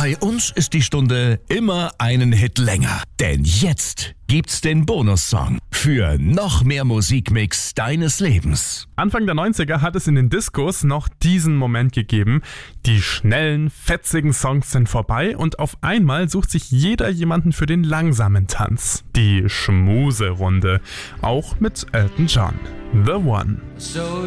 Bei uns ist die Stunde immer einen Hit länger. Denn jetzt gibt's den Bonussong für noch mehr Musikmix deines Lebens. Anfang der 90er hat es in den Diskos noch diesen Moment gegeben. Die schnellen, fetzigen Songs sind vorbei und auf einmal sucht sich jeder jemanden für den langsamen Tanz. Die Schmuserunde, auch mit Elton John. The One.